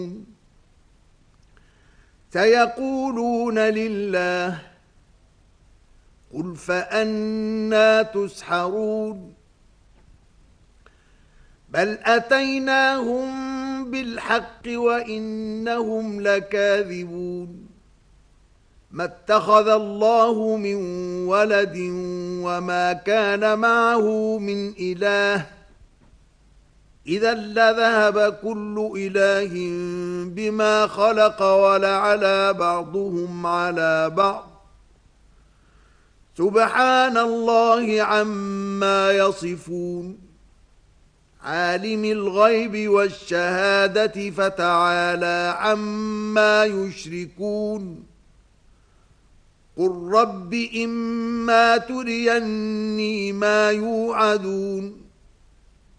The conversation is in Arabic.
سيقولون لله قل فأنى تسحرون بل أتيناهم بالحق وإنهم لكاذبون ما اتخذ الله من ولد وما كان معه من إله إذا لذهب كل إله بما خلق ولعلى بعضهم على بعض سبحان الله عما يصفون عالم الغيب والشهادة فتعالى عما يشركون قل رب إما تريني ما يوعدون